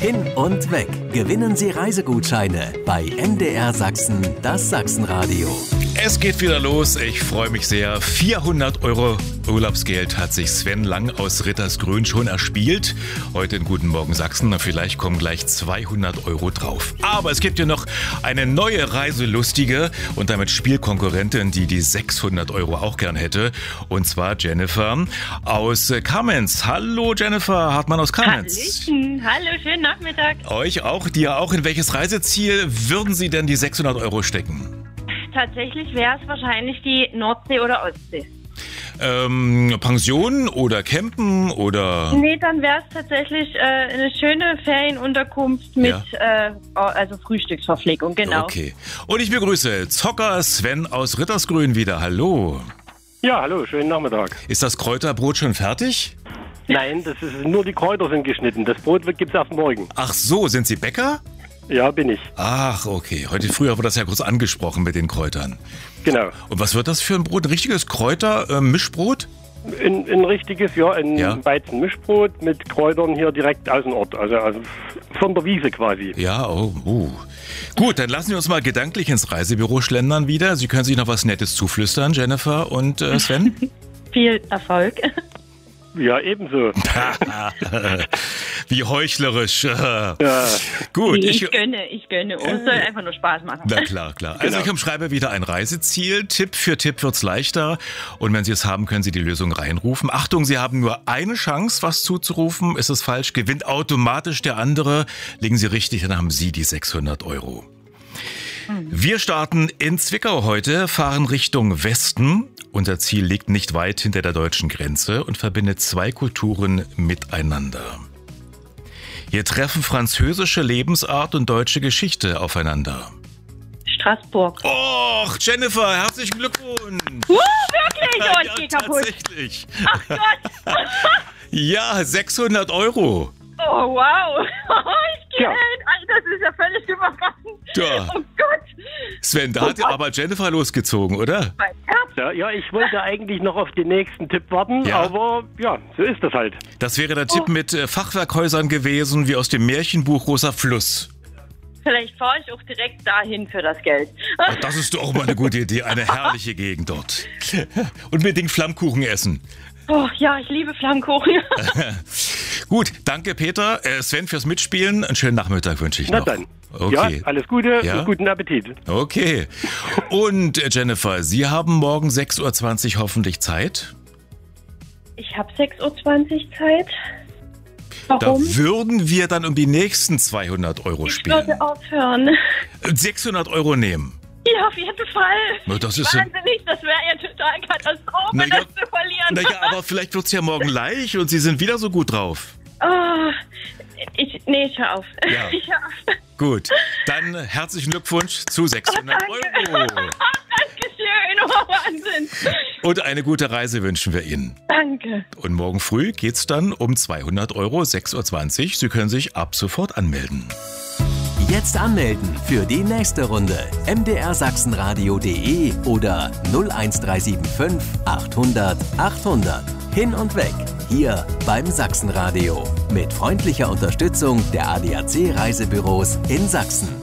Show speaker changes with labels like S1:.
S1: Hin und weg. Gewinnen Sie Reisegutscheine bei MDR Sachsen, das Sachsenradio.
S2: Es geht wieder los. Ich freue mich sehr. 400 € Urlaubsgeld hat sich Sven Lang aus Rittersgrün schon erspielt. Heute in Guten Morgen Sachsen. Vielleicht kommen gleich 200 € drauf. Aber es gibt ja noch eine neue Reiselustige und damit Spielkonkurrentin, die 600 € auch gern hätte. Und zwar Jennifer aus Kamenz. Hallo Jennifer Hartmann aus Kamenz.
S3: Hallöchen. Hallo, schönen Nachmittag.
S2: Euch auch, dir auch. In welches Reiseziel würden Sie denn die 600 € stecken?
S3: Tatsächlich wäre es wahrscheinlich die Nordsee oder Ostsee.
S2: Pension oder Campen oder?
S3: Nee, dann wäre es tatsächlich eine schöne Ferienunterkunft mit also Frühstücksverpflegung, genau.
S2: Okay. Und ich begrüße Zocker Sven aus Rittersgrün wieder. Hallo.
S4: Ja, hallo, schönen Nachmittag.
S2: Ist das Kräuterbrot schon fertig?
S4: Nein, das ist nur die Kräuter sind geschnitten. Das Brot gibt's erst morgen.
S2: Ach so, sind Sie Bäcker?
S4: Ja, bin ich.
S2: Ach, okay. Heute früher wurde das ja kurz angesprochen mit den Kräutern.
S4: Genau.
S2: Und was wird das für ein Brot? Ein richtiges Kräuter-Mischbrot?
S4: Ein richtiges, ein Weizenmischbrot mit Kräutern hier direkt aus dem Ort. Also von der Wiese quasi.
S2: Ja, Gut, dann lassen wir uns mal gedanklich ins Reisebüro schlendern wieder. Sie können sich noch was Nettes zuflüstern, Jennifer und Sven.
S3: Viel Erfolg.
S4: Ja, ebenso.
S2: Wie heuchlerisch.
S4: Ja.
S2: Gut.
S3: Nee, ich gönne. Uns soll einfach nur Spaß machen.
S2: Na klar. Also ich umschreibe wieder ein Reiseziel. Tipp für Tipp wird's leichter. Und wenn Sie es haben, können Sie die Lösung reinrufen. Achtung, Sie haben nur eine Chance, was zuzurufen. Ist es falsch, gewinnt automatisch der andere. Liegen Sie richtig, dann haben Sie die 600 €. Wir starten in Zwickau heute, fahren Richtung Westen. Unser Ziel liegt nicht weit hinter der deutschen Grenze und verbindet zwei Kulturen miteinander. Hier treffen französische Lebensart und deutsche Geschichte aufeinander.
S3: Straßburg.
S2: Och, Jennifer, herzlichen Glückwunsch!
S3: Wirklich? Oh, ich geh kaputt.
S2: Tatsächlich.
S3: Ach Gott.
S2: Ja, 600 €.
S3: Oh, wow. Ich gehe das ist ja völlig überraschend.
S2: Ja.
S3: Oh Gott.
S2: Sven, da hat ja aber Jennifer losgezogen, oder?
S3: Mein Herz.
S4: Ja, ich wollte eigentlich noch auf den nächsten Tipp warten,
S2: Ja.
S4: aber ja, so ist das halt.
S2: Das wäre der Tipp mit Fachwerkhäusern gewesen, wie aus dem Märchenbuch Rosa Fluss.
S3: Vielleicht fahre ich auch direkt dahin für das Geld.
S2: Ach, das ist doch mal eine gute Idee, eine herrliche Gegend dort. Unbedingt Flammkuchen essen.
S3: Oh ja, ich liebe Flammkuchen.
S2: Gut, danke Peter, Sven fürs Mitspielen. Einen schönen Nachmittag wünsche ich
S4: Na
S2: noch.
S4: dann.
S2: Okay.
S4: Ja, alles Gute
S2: Ja?
S4: und guten Appetit.
S2: Okay. Und Jennifer, Sie haben morgen 6:20 Uhr hoffentlich Zeit.
S3: Ich habe 6:20 Uhr Zeit.
S2: Da
S3: Warum?
S2: würden wir dann um die nächsten 200 €
S3: Ich
S2: spielen.
S3: würde aufhören.
S2: 600 € nehmen.
S3: Ja, auf jeden Fall.
S2: Na, das ist ja-
S3: Wahnsinnig, das wäre ja total Katastrophe,
S2: Na ja,
S3: das zu verlieren.
S2: Naja, aber vielleicht wird es ja morgen leicht und Sie sind wieder so gut drauf.
S3: Oh, ich höre auf.
S2: Ja.
S3: Ich hör auf.
S2: Gut, dann herzlichen Glückwunsch zu 600 €.
S3: Dankeschön, oh Wahnsinn.
S2: Und eine gute Reise wünschen wir Ihnen.
S3: Danke.
S2: Und morgen früh geht's dann um 200 €, 6:20 Uhr. Sie können sich ab sofort anmelden.
S1: Jetzt anmelden für die nächste Runde. mdrsachsenradio.de oder 01375 800 800. Hin und weg. Hier beim Sachsenradio. Mit freundlicher Unterstützung der ADAC Reisebüros in Sachsen.